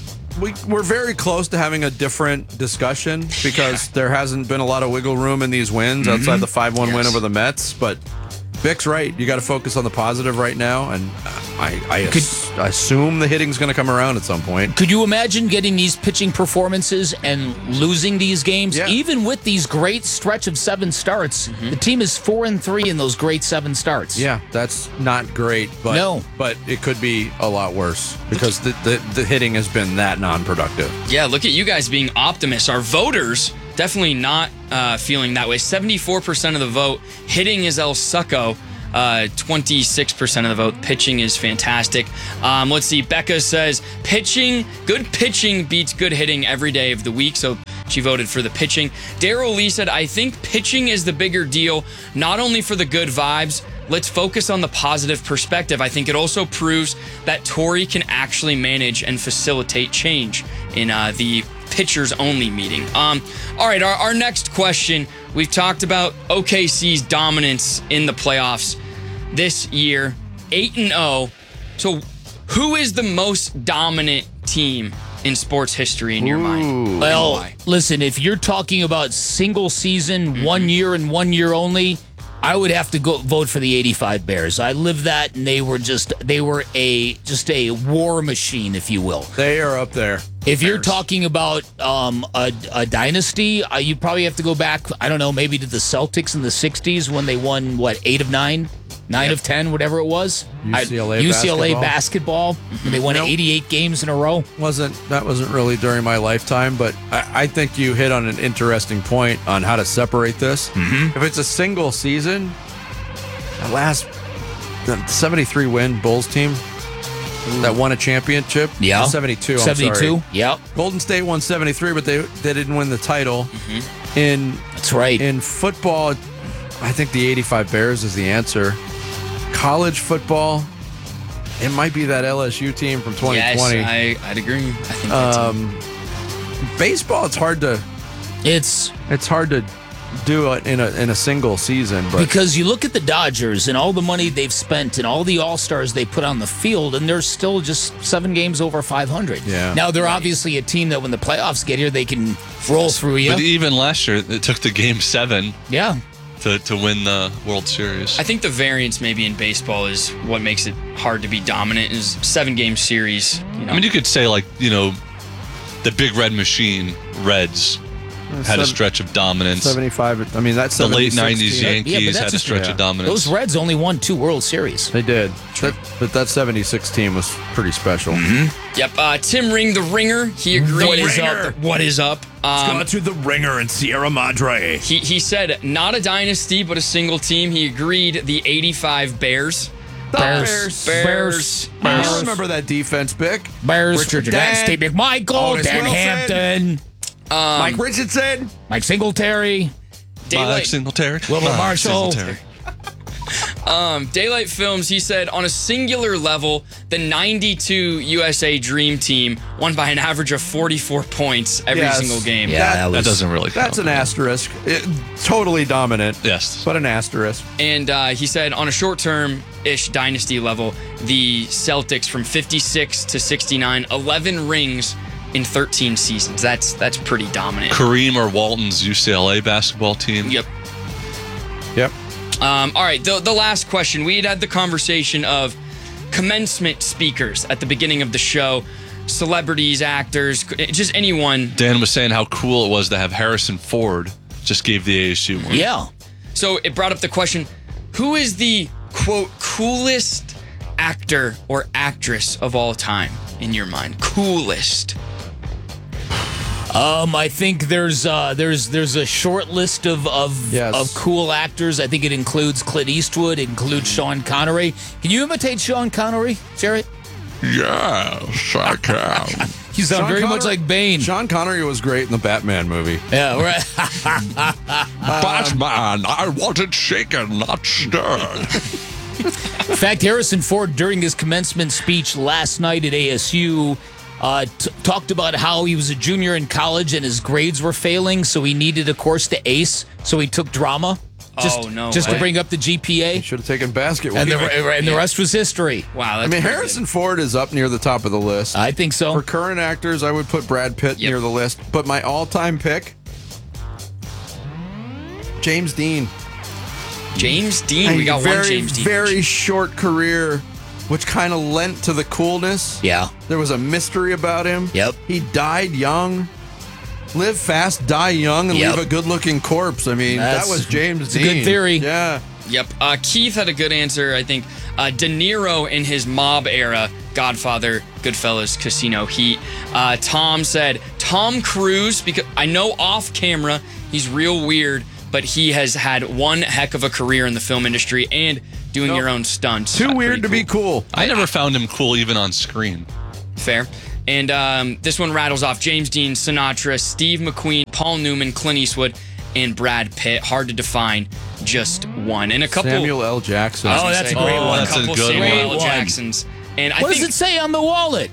we we're very close to having a different discussion because yeah. there hasn't been a lot of wiggle room in these wins mm-hmm. outside the five one yes. win over the Mets, but Vic's right. You got to focus on the positive right now, and I, I Could, ass- assume the hitting's going to come around at some point. Could you imagine getting these pitching performances and losing these games? Yeah. Even with these great stretch of seven starts, mm-hmm. the team is four and three in those great seven starts. Yeah, that's not great, but no. but it could be a lot worse because the, the, the hitting has been that non-productive. Yeah, look at you guys being optimists. Our voters definitely not uh, feeling that way. seventy-four percent of the vote, hitting is El Succo. Uh, twenty-six percent of the vote, pitching is fantastic. Um, let's see, Becca says, pitching, good pitching beats good hitting every day of the week. So she voted for the pitching. Daryl Lee said, I think pitching is the bigger deal, not only for the good vibes. Let's focus on the positive perspective. I think it also proves that Torey can actually manage and facilitate change in uh, the pitchers only meeting. Um, all right, our, our next question. We've talked about O K C's dominance in the playoffs this year, eight and oh. So who is the most dominant team in sports history in your mind? Well, listen, if you're talking about single season, mm-hmm. one year and one year only, I would have to go vote for the eighty-five Bears. I lived that, and they were just they were a just a war machine, if you will. They are up there. If you're talking about um, a, a dynasty, uh, you probably have to go back, I don't know, maybe to the Celtics in the sixties when they won, what, eight of nine? Nine yep. of ten, whatever it was. U C L A, I, U C L A basketball. basketball. They won nope. eighty-eight games in a row. Wasn't that wasn't really during my lifetime, but I, I think you hit on an interesting point on how to separate this. Mm-hmm. If it's a single season, the last the seventy-three win Bulls team that won a championship. Yeah, seventy-two. I'm seventy-two. Sorry. Yep. Golden State won seventy-three, but they they didn't win the title. Mm-hmm. In that's right. In football, I think the eighty-five Bears is the answer. College football, it might be that L S U team from twenty twenty. Yes, I, I'd agree. I think um, baseball, it's hard to it's it's hard to do it in a in a single season, but because you look at the Dodgers and all the money they've spent and all the all-stars they put on the field, and they're still just seven games over five hundred. Yeah. Now they're obviously a team that when the playoffs get here, they can roll through you. But even last year, it took the game seven. Yeah. To, to win the World Series. I think the variance maybe in baseball is what makes it hard to be dominant is seven game series. You know? I mean, you could say like, you know, the Big Red Machine, Reds, had Seven, a stretch of dominance. seventy-five. I mean, that's the late nineties Yankees yeah, had a stretch yeah. of dominance. Those Reds only won two World Series. They did. That, but that seventy-six team was pretty special. Mm-hmm. Yep. Uh, Tim Ring, the Ringer, he agreed. What is up? What is up? Um, Let's go to the Ringer and Sierra Madre. He he said not a dynasty, but a single team. He agreed the eighty-five Bears. Bears. Bears. Bears. Bears. I remember that defense, Bick. Bears. Richard Steve McMichael. Dan Hampton. Um, Mike Richardson. Mike Singletary. Daylight. Mike Singletary. Wilbur uh, Marshall. Singletary. Um, Daylight Films, he said, on a singular level, the ninety-two U S A Dream Team won by an average of forty-four points every yes. single game. Yeah, that, that, was, that doesn't really count. That's an asterisk. It, totally dominant. Yes. But an asterisk. And uh, he said, on a short-term-ish dynasty level, the Celtics from fifty-six to sixty-nine, eleven rings in thirteen seasons. That's that's pretty dominant. Kareem or Walton's U C L A basketball team. Yep. Yep. Um, all right, the, the last question. We had had the conversation of commencement speakers at the beginning of the show. Celebrities, actors, just anyone. Dan was saying how cool it was to have Harrison Ford just gave the A S U one. Yeah. So it brought up the question, who is the, quote, coolest actor or actress of all time in your mind? Coolest. Um, I think there's uh, there's there's a short list of of, yes. of cool actors. I think it includes Clint Eastwood, it includes Sean Connery. Can you imitate Sean Connery, Jarrett? Yes, I can. You sound Sean very Connery, much like Bane. Sean Connery was great in the Batman movie. Yeah, right. Batman, I want it shaken, not stirred. In fact, Harrison Ford, during his commencement speech last night at A S U, Uh, t- talked about how he was a junior in college and his grades were failing, so he needed a course to ace, so he took drama. Just, oh, no just way. to bring up the G P A. Should have taken basket. And, the, and the rest was history. Wow. I mean, Harrison Ford is up near the top of the list. I think so. For current actors, I would put Brad Pitt Yep. near the list. But my all-time pick, James Dean. James Dean. We got very, one James Dean. Very short career, which kind of lent to the coolness. Yeah. There was a mystery about him. Yep. He died young. Live fast, die young, and Yep. leave a good-looking corpse. I mean, That's- that was James it's a Dean. good theory. Yeah. Yep. Uh, Keith had a good answer, I think. Uh, De Niro in his mob era, Godfather, Goodfellas, Casino, Heat. Uh, Tom said Tom Cruise, because I know off camera he's real weird, but he has had one heck of a career in the film industry and doing Nope. your own stunts. Too Uh, weird to pretty be cool. I never found him cool even on screen. Fair. And um, this one rattles off James Dean, Sinatra, Steve McQueen, Paul Newman, Clint Eastwood, and Brad Pitt. Hard to define just one. And a couple. Samuel L. Jackson. Oh, that's a great Oh, one. A that's a couple good Samuel L. one. Jacksons. And I What think, does it say on the wallet?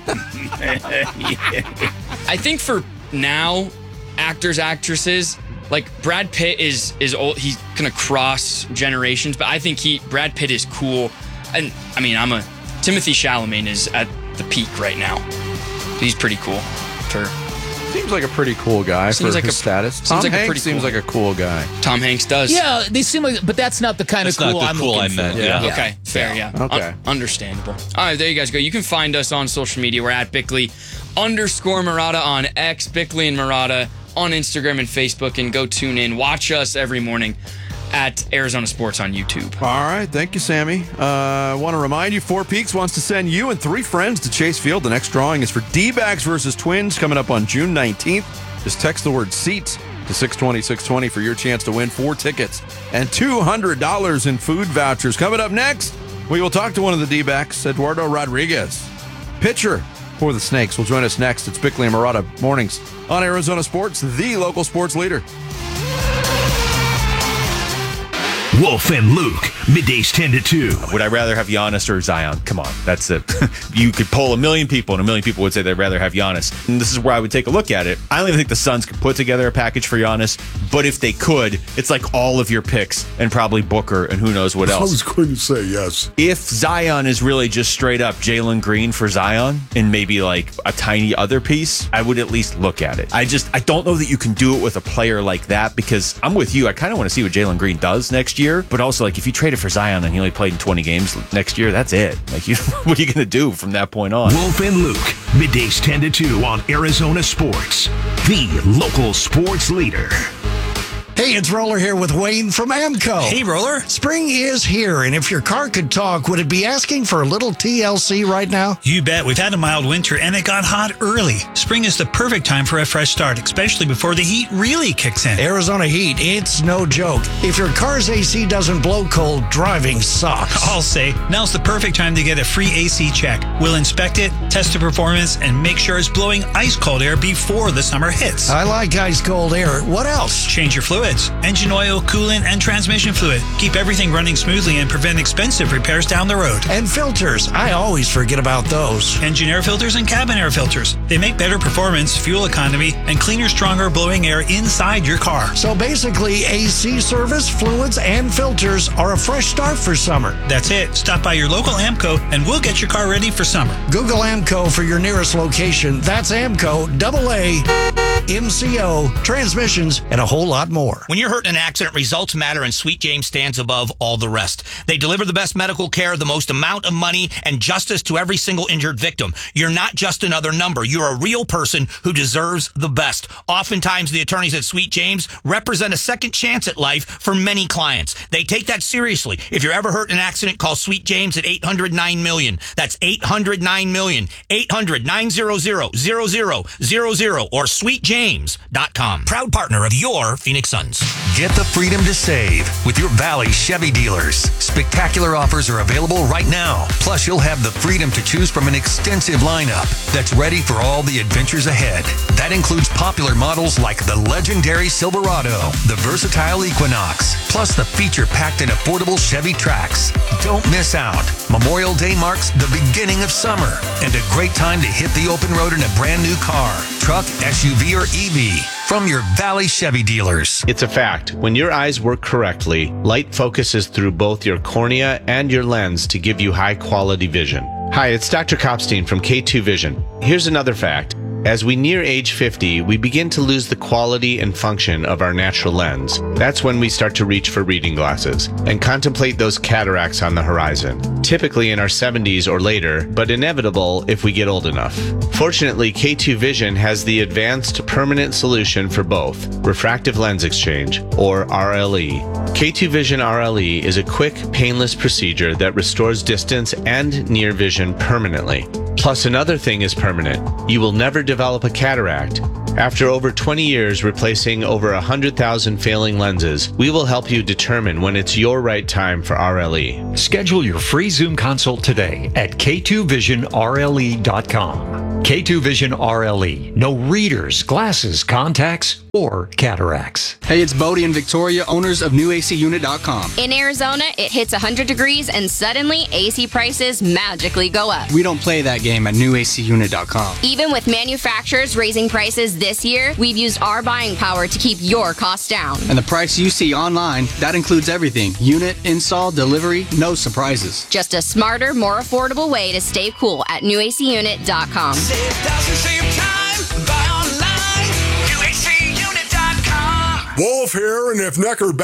I think for now, actors, actresses, like Brad Pitt is is old. He's gonna cross generations, but I think he Brad Pitt is cool. And I mean, I'm a Timothy Chalamet is at the peak right now. He's pretty cool for Seems like a pretty cool guy Seems for like his a- status. seems Tom like a Hanks pretty seems cool- like a cool guy. Tom Hanks does. Yeah, they seem like, but that's not the kind That's of not cool the I'm cool looking I meant, for. yeah. Okay, fair, yeah. Okay. Un- understandable. All right, there you guys go. You can find us on social media. We're at Bickley underscore Murata on X, Bickley and Murata on Instagram and Facebook, and go tune in. Watch us every morning at Arizona Sports on YouTube. All right. Thank you, Sammy. Uh, I want to remind you, Four Peaks wants to send you and three friends to Chase Field. The next drawing is for D-backs versus Twins coming up on June nineteenth. Just text the word seats to six twenty, six twenty for your chance to win four tickets and two hundred dollars in food vouchers. Coming up next, we will talk to one of the D-backs, Eduardo Rodriguez, pitcher for the Snakes. Will join us next. It's Bickley and Murata Mornings on Arizona Sports, the local sports leader. Wolf and Luke, middays ten to two. Would I rather have Giannis or Zion? Come on, that's it. You could poll a million people, and a million people would say they'd rather have Giannis. And this is where I would take a look at it. I don't even think the Suns could put together a package for Giannis, but if they could, it's like all of your picks and probably Booker and who knows what I else. was going to say yes. If Zion is really just straight up Jalen Green for Zion and maybe like a tiny other piece, I would at least look at it. I just, I don't know that you can do it with a player like that because I'm with you. I kind of want to see what Jalen Green does next year. But also, like, if you trade it for Zion and he only played in twenty games next year, that's it. Like, you, what are you going to do from that point on? Wolf and Luke, middays ten to two on Arizona Sports, the local sports leader. Hey, it's Roller here with Wayne from Amco. Hey, Roller. Spring is here, and if your car could talk, would it be asking for a little T L C right now? You bet. We've had a mild winter, and it got hot early. Spring is the perfect time for a fresh start, especially before the heat really kicks in. Arizona heat, it's no joke. If your car's A C doesn't blow cold, driving sucks. I'll say, now's the perfect time to get a free A C check. We'll inspect it, test the performance, and make sure it's blowing ice-cold air before the summer hits. I like ice-cold air. What else? Change your fluids. Engine oil, coolant, and transmission fluid. Keep everything running smoothly and prevent expensive repairs down the road. And filters. I always forget about those. Engine air filters and cabin air filters. They make better performance, fuel economy, and cleaner, stronger blowing air inside your car. So basically, A C service, fluids, and filters are a fresh start for summer. That's it. Stop by your local Amco and we'll get your car ready for summer. Google Amco for your nearest location. That's Amco, double A, M C O, transmissions, and a whole lot more. When you're hurt in an accident, results matter, and Sweet James stands above all the rest. They deliver the best medical care, the most amount of money, and justice to every single injured victim. You're not just another number. You're a real person who deserves the best. Oftentimes, the attorneys at Sweet James represent a second chance at life for many clients. They take that seriously. If you're ever hurt in an accident, call Sweet James at eight hundred nine million. That's eight hundred nine million. eight hundred nine hundred zero zero zero zero or sweet james dot com. Proud partner of your Phoenix Suns. Get the freedom to save with your Valley Chevy dealers. Spectacular offers are available right now. Plus, you'll have the freedom to choose from an extensive lineup that's ready for all the adventures ahead. That includes popular models like the legendary Silverado, the versatile Equinox, plus the feature-packed and affordable Chevy Trax. Don't miss out. Memorial Day marks the beginning of summer and a great time to hit the open road in a brand new car, truck, S U V, or E V from your Valley Chevy dealers. It's a fact. When your eyes work correctly, light focuses through both your cornea and your lens to give you high-quality vision. Hi, it's Doctor Kopstein from K two Vision. Here's another fact. As we near age fifty, we begin to lose the quality and function of our natural lens. That's when we start to reach for reading glasses and contemplate those cataracts on the horizon, typically in our seventies or later, but inevitable if we get old enough. Fortunately, K two Vision has the advanced permanent solution for both, refractive lens exchange, or R L E. K two Vision R L E is a quick, painless procedure that restores distance and near vision permanently. Plus, another thing is permanent. You will never develop a cataract. After over twenty years replacing over one hundred thousand failing lenses, we will help you determine when it's your right time for R L E. Schedule your free Zoom consult today at K two vision R L E dot com. K two Vision R L E. No readers, glasses, contacts, or cataracts. Hey, it's Bodie and Victoria, owners of new A C unit dot com. In Arizona, it hits one hundred degrees and suddenly A C prices magically go up. We don't play that game at new A C unit dot com. Even with manufacturers raising prices this year, we've used our buying power to keep your costs down. And the price you see online, that includes everything. Unit, install, delivery, no surprises. Just a smarter, more affordable way to stay cool at new A C unit dot com. Save doesn't save time. Buy online. new A C unit dot com. Wolf here, and if Necker